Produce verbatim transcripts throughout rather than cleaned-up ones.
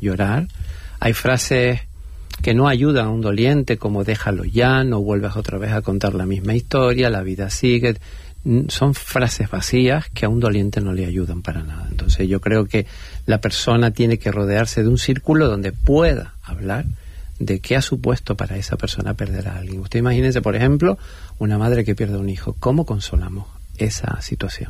llorar. Hay frases que no ayudan a un doliente, como déjalo ya, no vuelvas otra vez a contar la misma historia, la vida sigue. Son frases vacías que a un doliente no le ayudan para nada. Entonces yo creo que la persona tiene que rodearse de un círculo donde pueda hablar de qué ha supuesto para esa persona perder a alguien. Usted imagínese, por ejemplo, una madre que pierde un hijo. ¿Cómo consolamos esa situación?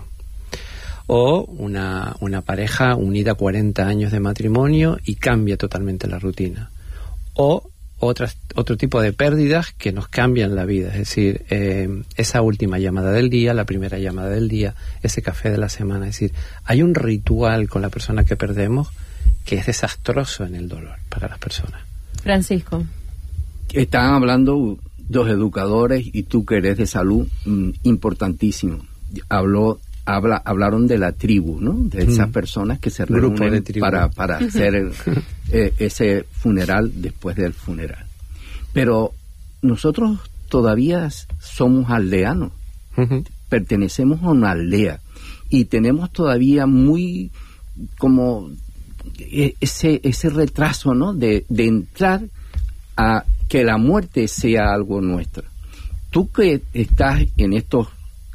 O una, una pareja unida a cuarenta años de matrimonio y cambia totalmente la rutina. O otras, otro tipo de pérdidas que nos cambian la vida. Es decir, eh, esa última llamada del día, la primera llamada del día, ese café de la semana. Es decir, hay un ritual con la persona que perdemos que es desastroso en el dolor para las personas. Francisco. Están hablando dos educadores y tú que eres de salud, mm, importantísimo. Habló, habla, hablaron de la tribu, ¿no? De esas mm. personas que se reúnen para, para hacer el, eh, ese funeral después del funeral. Pero nosotros todavía somos aldeanos, uh-huh. pertenecemos a una aldea y tenemos todavía muy como ese ese retraso, ¿no? De, de entrar a que la muerte sea algo nuestro. Tú que estás en estos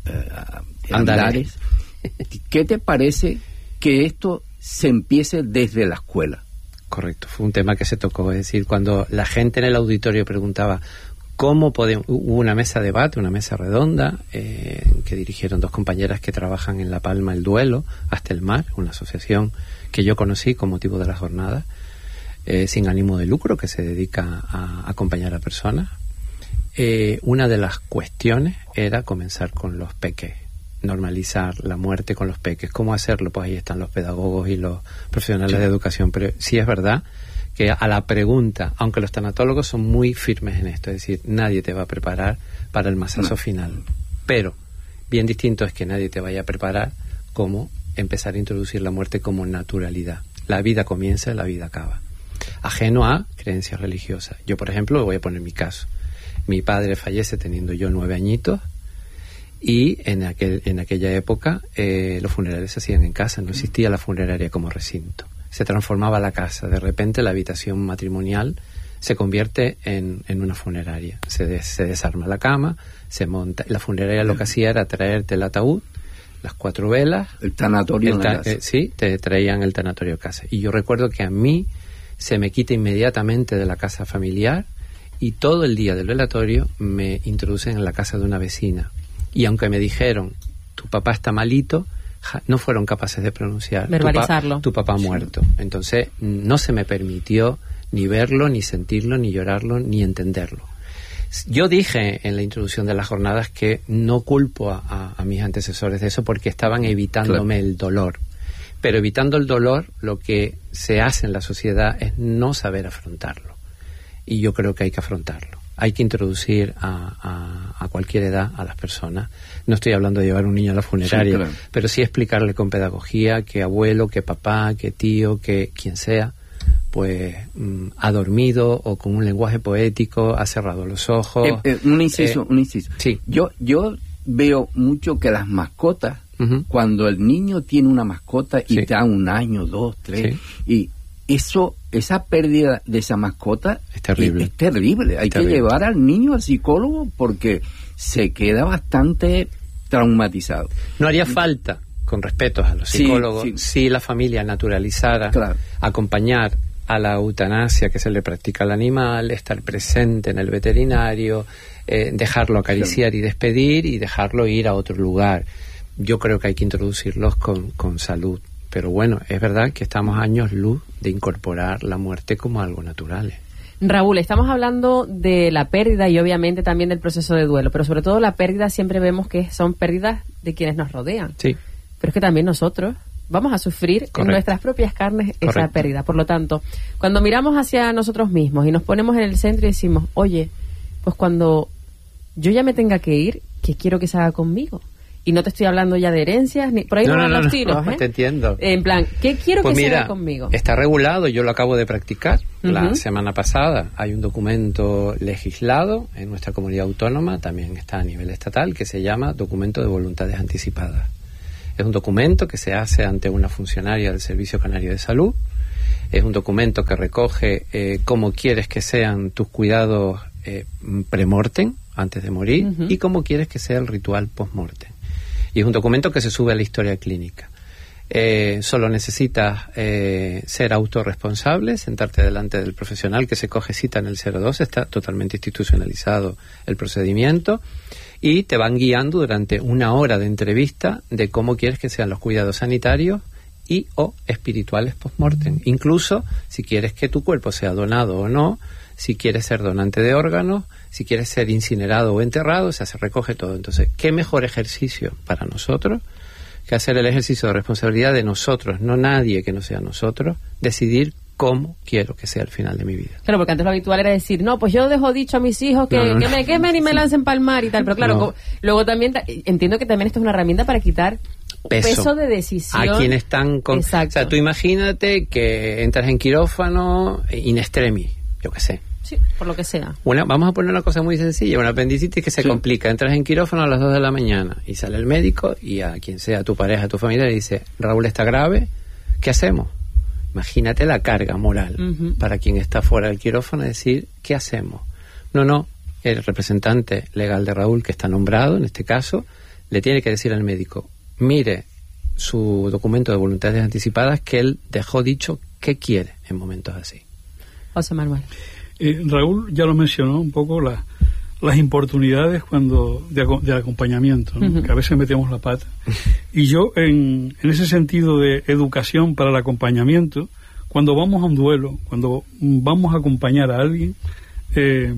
uh, andares, ¿qué te parece que esto se empiece desde la escuela? Correcto, fue un tema que se tocó. Es decir, cuando la gente en el auditorio preguntaba cómo podemos, hubo una mesa de debate, una mesa redonda eh, que dirigieron dos compañeras que trabajan en La Palma el duelo hasta el mar, una asociación que yo conocí con motivo de la jornada, eh, sin ánimo de lucro, que se dedica a acompañar a personas. Eh, una de las cuestiones era comenzar con los peques, normalizar la muerte con los peques. ¿Cómo hacerlo? Pues ahí están los pedagogos y los profesionales sí. de educación. Pero sí es verdad que a la pregunta, aunque los tanatólogos son muy firmes en esto, es decir, nadie te va a preparar para el masazo no. final. Pero bien distinto es que nadie te vaya a preparar cómo empezar a introducir la muerte como naturalidad. La vida comienza, la vida acaba. Ajeno a creencias religiosas. Yo, por ejemplo, voy a poner mi caso. Mi padre fallece teniendo yo nueve añitos y en aquel en aquella época eh, los funerales se hacían en casa, no existía la funeraria como recinto. Se transformaba la casa. De repente la habitación matrimonial se convierte en, en una funeraria. Se, des, se desarma la cama, se monta. La funeraria lo que hacía era traerte el ataúd, las cuatro velas. El tanatorio el ta- en casa. Eh, sí, te traían el tanatorio a casa. Y yo recuerdo que a mí se me quita inmediatamente de la casa familiar y todo el día del velatorio me introducen en la casa de una vecina. Y aunque me dijeron, tu papá está malito, ja, no fueron capaces de pronunciar. Verbalizarlo. Tu, pa- tu papá sí. muerto. Entonces, no se me permitió ni verlo, ni sentirlo, ni llorarlo, ni entenderlo. Yo dije en la introducción de las jornadas que no culpo a, a, a mis antecesores de eso porque estaban evitándome claro. el dolor. Pero evitando el dolor, lo que se hace en la sociedad es no saber afrontarlo. Y yo creo que hay que afrontarlo. Hay que introducir a, a, a cualquier edad a las personas. No estoy hablando de llevar un niño a la funeraria, sí, claro. pero sí explicarle con pedagogía que abuelo, que papá, que tío, que quien sea, pues mm, ha dormido o con un lenguaje poético, ha cerrado los ojos. Eh, eh, un inciso, eh, un inciso. Sí. Yo, yo veo mucho que las mascotas, uh-huh. cuando el niño tiene una mascota y sí. da un año, dos, tres, sí. y eso, esa pérdida de esa mascota es terrible. Es, es terrible. Hay terrible. que llevar al niño al psicólogo porque se queda bastante traumatizado. No haría falta, con respeto a los psicólogos, sí, sí. si la familia naturalizara, claro. acompañar a la eutanasia que se le practica al animal, estar presente en el veterinario, eh, dejarlo acariciar claro. y despedir y dejarlo ir a otro lugar. Yo creo que hay que introducirlos con, con salud. Pero bueno, es verdad que estamos a años luz de incorporar la muerte como algo natural. Raúl, estamos hablando de la pérdida y obviamente también del proceso de duelo, pero sobre todo la pérdida siempre vemos que son pérdidas de quienes nos rodean. Sí. Pero es que también nosotros vamos a sufrir Correcto. En nuestras propias carnes esa Correcto. Pérdida. Por lo tanto, cuando miramos hacia nosotros mismos y nos ponemos en el centro y decimos, oye, pues cuando yo ya me tenga que ir, ¿qué quiero que se haga conmigo? Y no te estoy hablando ya de herencias, ni por ahí no, no van no, los tiros, no, ¿eh? Te entiendo. En plan, ¿qué quiero pues que mira, se haga conmigo? Está regulado, yo lo acabo de practicar uh-huh. la semana pasada. Hay un documento legislado en nuestra comunidad autónoma, también está a nivel estatal, que se llama Documento de Voluntades Anticipadas. Es un documento que se hace ante una funcionaria del Servicio Canario de Salud, Es un documento que recoge eh, cómo quieres que sean tus cuidados eh, premortem, antes de morir, uh-huh. y cómo quieres que sea el ritual postmortem. Y es un documento que se sube a la historia clínica. Eh, solo necesitas eh, ser autorresponsable, sentarte delante del profesional que se coge cita en el cero dos, está totalmente institucionalizado el procedimiento, y te van guiando durante una hora de entrevista de cómo quieres que sean los cuidados sanitarios y o espirituales post-mortem. Incluso si quieres que tu cuerpo sea donado o no, si quieres ser donante de órganos, si quieres ser incinerado o enterrado, o sea, se recoge todo. Entonces, ¿qué mejor ejercicio para nosotros que hacer el ejercicio de responsabilidad de nosotros, no nadie que no sea nosotros, decidir cómo quiero que sea el final de mi vida? Claro, porque antes lo habitual era decir, no, pues yo dejo dicho a mis hijos que, no, no, no. que me quemen y me lancen pa'l mar y tal, pero claro, no. luego también, entiendo que también esto es una herramienta para quitar peso, peso de decisión. A quienes están con... Exacto. O sea, tú imagínate que entras en quirófano in extremis, yo qué sé. Sí, por lo que sea. Una, vamos a poner una cosa muy sencilla, una apendicitis que se sí. complica. Entras en quirófano a las dos de la mañana y sale el médico y a quien sea, tu pareja, tu familia, le dice, Raúl está grave, ¿qué hacemos? Imagínate la carga moral uh-huh. para quien está fuera del quirófano, decir, ¿qué hacemos? No, no, el representante legal de Raúl, que está nombrado en este caso, le tiene que decir al médico, mire su documento de voluntades anticipadas, que él dejó dicho qué quiere en momentos así. José Manuel. Eh, Raúl ya lo mencionó un poco, la, las importunidades cuando de, de acompañamiento, ¿no? Uh-huh. Que a veces metemos la pata. Y yo, en, en ese sentido de educación para el acompañamiento, cuando vamos a un duelo, cuando vamos a acompañar a alguien, eh,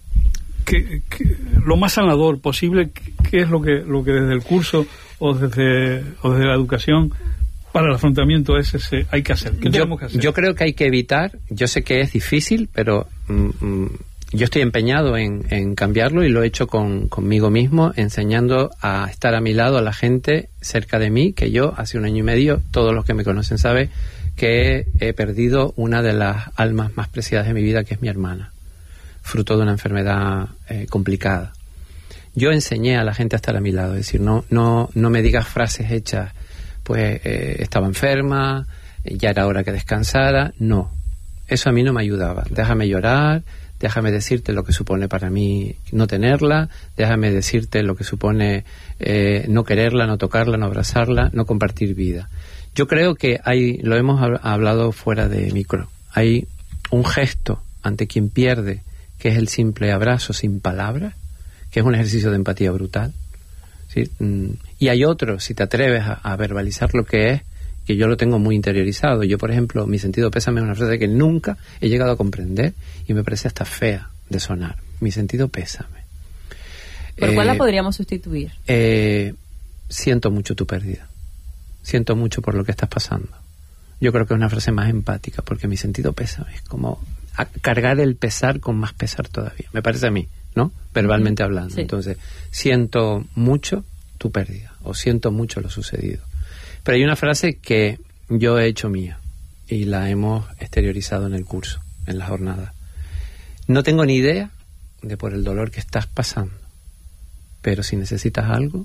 que, que lo más sanador posible, ¿qué es lo que, lo que desde el curso o desde, o desde la educación para el afrontamiento ese, ese hay que hacer? ¿Qué yo, tenemos que hacer? Yo creo que hay que evitar, yo sé que es difícil, pero mm, mm, yo estoy empeñado en, en cambiarlo y lo he hecho con, conmigo mismo, enseñando a estar a mi lado a la gente cerca de mí, que yo hace un año y medio, todos los que me conocen saben que he perdido una de las almas más preciadas de mi vida, que es mi hermana, fruto de una enfermedad eh, complicada. Yo enseñé a la gente a estar a mi lado, es decir, no, no, no me digas frases hechas, pues eh, estaba enferma, ya era hora que descansara. No, eso a mí no me ayudaba. Déjame llorar, déjame decirte lo que supone para mí no tenerla, déjame decirte lo que supone eh, no quererla, no tocarla, no abrazarla, no compartir vida. Yo creo que hay, lo hemos hablado fuera de micro, hay un gesto ante quien pierde, que es el simple abrazo sin palabras, que es un ejercicio de empatía brutal. ¿Sí? Y hay otro, si te atreves a, a verbalizar lo que es, que yo lo tengo muy interiorizado. Yo, por ejemplo, mi sentido pésame es una frase que nunca he llegado a comprender y me parece hasta fea de sonar. Mi sentido pésame. ¿Por eh, cuál la podríamos sustituir? Eh, siento mucho tu pérdida. Siento mucho por lo que estás pasando. Yo creo que es una frase más empática, porque mi sentido pésame es como a cargar el pesar con más pesar todavía. Me parece a mí, ¿no? Verbalmente hablando. Sí. Entonces, siento mucho tu pérdida, o siento mucho lo sucedido. Pero hay una frase que yo he hecho mía y la hemos exteriorizado en el curso, en la jornada. No tengo ni idea de por el dolor que estás pasando, pero si necesitas algo,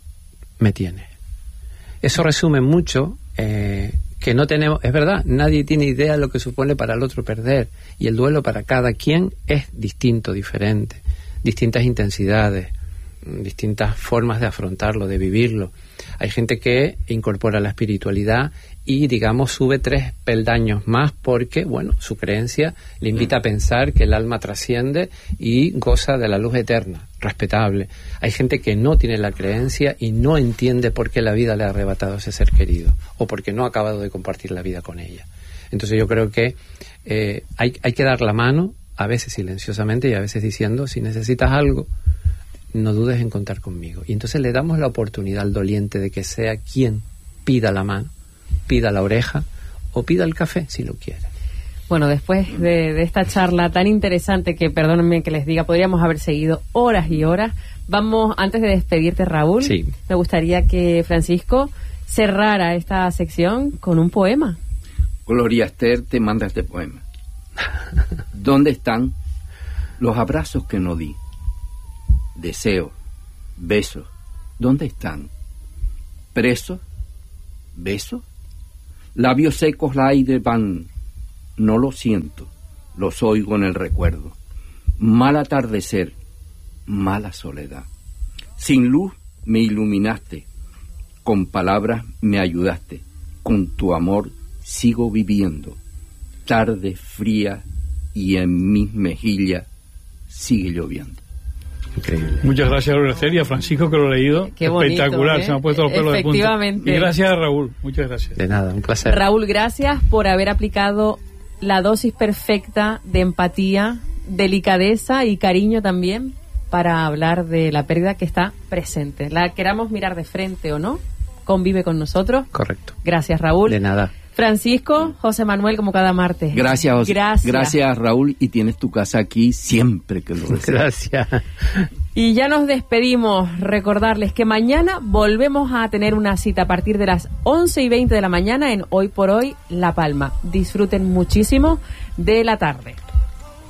me tienes. Eso resume mucho eh, que no tenemos, es verdad, nadie tiene idea de lo que supone para el otro perder, y el duelo para cada quien es distinto, diferente, distintas intensidades, distintas formas de afrontarlo, de vivirlo. Hay gente que incorpora la espiritualidad y, digamos, sube tres peldaños más porque, bueno, su creencia le invita a pensar que el alma trasciende y goza de la luz eterna, respetable. Hay gente que no tiene la creencia y no entiende por qué la vida le ha arrebatado a ese ser querido, o porque no ha acabado de compartir la vida con ella. Entonces yo creo que eh, hay, hay que dar la mano, a veces silenciosamente y a veces diciendo, si necesitas algo, no dudes en contar conmigo. Y entonces le damos la oportunidad al doliente de que sea quien pida la mano, pida la oreja o pida el café si lo quiere. Bueno, después de, de esta charla tan interesante que, perdónenme que les diga, podríamos haber seguido horas y horas, vamos, antes de despedirte, Raúl, sí. me gustaría que Francisco cerrara esta sección con un poema. Gloria Esther te manda este poema. ¿Dónde están los abrazos que no di? Deseo, besos, ¿dónde están? ¿Presos? ¿Besos? Labios secos la aire van, no lo siento, los oigo en el recuerdo. Mal atardecer, mala soledad. Sin luz me iluminaste, con palabras me ayudaste, con tu amor sigo viviendo. Tarde fría y en mis mejillas sigue lloviendo. Increíble. Muchas gracias, Lorecer, y a Francisco, que lo he leído. Qué bonito, espectacular, ¿eh? Se me han puesto los pelos de punta. Efectivamente. Y gracias a Raúl, muchas gracias. De nada, un placer. Raúl, gracias por haber aplicado la dosis perfecta de empatía, delicadeza y cariño también para hablar de la pérdida que está presente. La queramos mirar de frente o no, convive con nosotros. Correcto. Gracias, Raúl. De nada. Francisco, José Manuel, como cada martes. Gracias, José. Gracias. Gracias, Raúl, y tienes tu casa aquí siempre que lo desees. Gracias. Y ya nos despedimos. Recordarles que mañana volvemos a tener una cita a partir de las once y veinte de la mañana en Hoy por Hoy La Palma. Disfruten muchísimo de la tarde.